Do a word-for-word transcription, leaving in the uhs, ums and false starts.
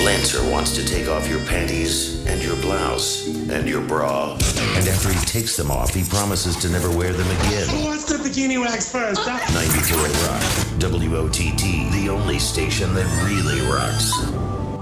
Lancer wants to take off your panties and your blouse and your bra. And after he takes them off, he promises to never wear them again. Who wants the bikini wax first? Huh? ninety-four Rock. W O T T, the only station that really rocks.